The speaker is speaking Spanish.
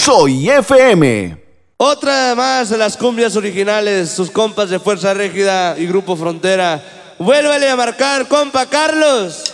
Soy FM. Otra más de las cumbias originales, sus compas de Fuerza Régida y Grupo Frontera. Vuélvale a marcar, compa Carlos.